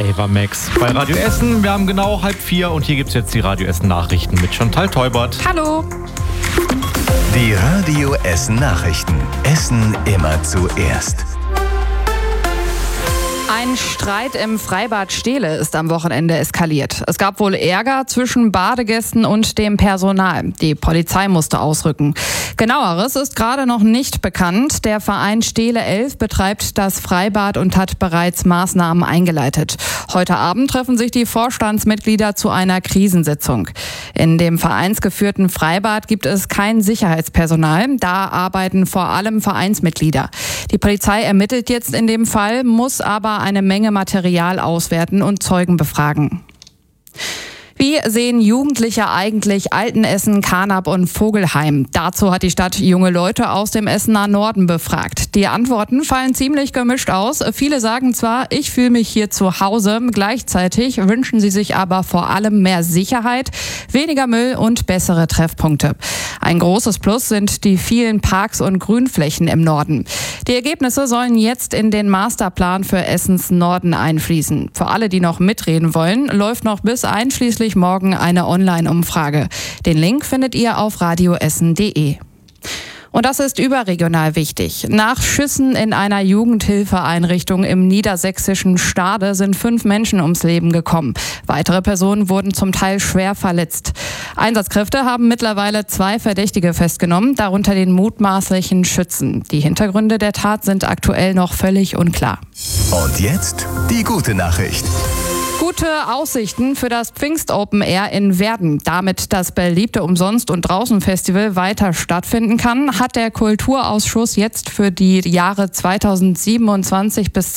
Ava Max bei Radio Essen. Wir haben genau 3:30 und hier gibt es jetzt die Radio Essen Nachrichten mit Chantal Teubert. Hallo. Die Radio Essen Nachrichten. Essen immer zuerst. Ein Streit im Freibad Stehle ist am Wochenende eskaliert. Es gab wohl Ärger zwischen Badegästen und dem Personal. Die Polizei musste ausrücken. Genaueres ist gerade noch nicht bekannt. Der Verein Stehle 11 betreibt das Freibad und hat bereits Maßnahmen eingeleitet. Heute Abend treffen sich die Vorstandsmitglieder zu einer Krisensitzung. In dem vereinsgeführten Freibad gibt es kein Sicherheitspersonal. Da arbeiten vor allem Vereinsmitglieder. Die Polizei ermittelt jetzt in dem Fall, muss aber eine Menge Material auswerten und Zeugen befragen. Wie sehen Jugendliche eigentlich Altenessen, Carnap und Vogelheim? Dazu hat die Stadt junge Leute aus dem Essener Norden befragt. Die Antworten fallen ziemlich gemischt aus. Viele sagen zwar, ich fühle mich hier zu Hause. Gleichzeitig wünschen sie sich aber vor allem mehr Sicherheit, weniger Müll und bessere Treffpunkte. Ein großes Plus sind die vielen Parks und Grünflächen im Norden. Die Ergebnisse sollen jetzt in den Masterplan für Essens Norden einfließen. Für alle, die noch mitreden wollen, läuft noch bis einschließlich morgen eine Online-Umfrage. Den Link findet ihr auf radioessen.de. Und das ist überregional wichtig. Nach Schüssen in einer Jugendhilfeeinrichtung im niedersächsischen Stade sind 5 Menschen ums Leben gekommen. Weitere Personen wurden zum Teil schwer verletzt. Einsatzkräfte haben mittlerweile 2 Verdächtige festgenommen, darunter den mutmaßlichen Schützen. Die Hintergründe der Tat sind aktuell noch völlig unklar. Und jetzt die gute Nachricht. Gute Aussichten für das Pfingst Open Air in Werden. Damit das beliebte Umsonst- und Draußen-Festival weiter stattfinden kann, hat der Kulturausschuss jetzt für die Jahre 2027 bis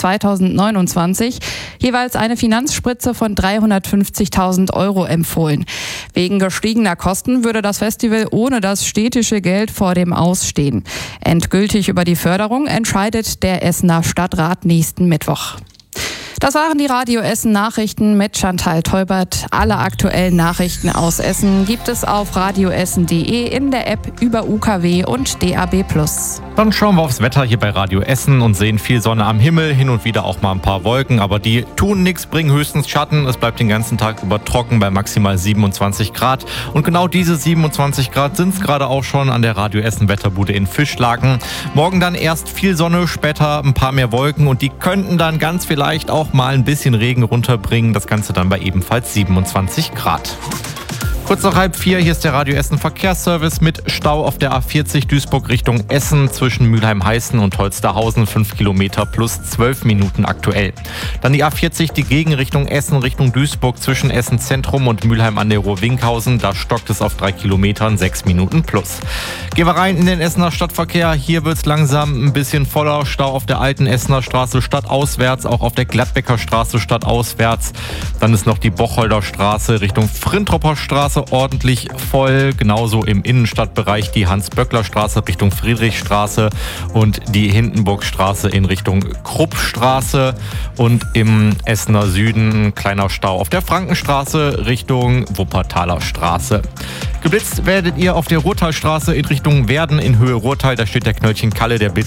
2029 jeweils eine Finanzspritze von 350.000 € empfohlen. Wegen gestiegener Kosten würde das Festival ohne das städtische Geld vor dem Aus stehen. Endgültig über die Förderung entscheidet der Essener Stadtrat nächsten Mittwoch. Das waren die Radio Essen Nachrichten mit Chantal Teubert. Alle aktuellen Nachrichten aus Essen gibt es auf radioessen.de, in der App, über UKW und DAB+. Dann schauen wir aufs Wetter hier bei Radio Essen und sehen viel Sonne am Himmel, hin und wieder auch mal ein paar Wolken, aber die tun nichts, bringen höchstens Schatten. Es bleibt den ganzen Tag über trocken bei maximal 27 Grad. Und genau diese 27 Grad sind es gerade auch schon an der Radio Essen Wetterbude in Fischlaken. Morgen dann erst viel Sonne, später ein paar mehr Wolken und die könnten dann ganz vielleicht auch mal ein bisschen Regen runterbringen. Das Ganze dann bei ebenfalls 27 Grad. Kurz nach 3:30, hier ist der Radio Essen Verkehrsservice mit Stau auf der A40 Duisburg Richtung Essen zwischen Mülheim-Heißen und Holsterhausen, 5 Kilometer plus 12 Minuten aktuell. Dann die A40, die Gegenrichtung Essen Richtung Duisburg zwischen Essen Zentrum und Mülheim an der Ruhr-Winkhausen, da stockt es auf 3 Kilometern, 6 Minuten plus. Gehen wir rein in den Essener Stadtverkehr, hier wird es langsam ein bisschen voller. Stau auf der alten Essener Straße stadtauswärts, auch auf der Gladbecker Straße stadtauswärts. Dann ist noch die Bocholder Straße Richtung Frintropper Straße ordentlich voll, genauso im Innenstadtbereich die Hans-Böckler-Straße Richtung Friedrichstraße und die Hindenburgstraße in Richtung Kruppstraße und im Essener Süden ein kleiner Stau auf der Frankenstraße Richtung Wuppertaler Straße. Geblitzt werdet ihr auf der Ruhrtalstraße in Richtung Werden in Höhe Ruhrtal, da steht der Knöllchen Kalle, der Blitz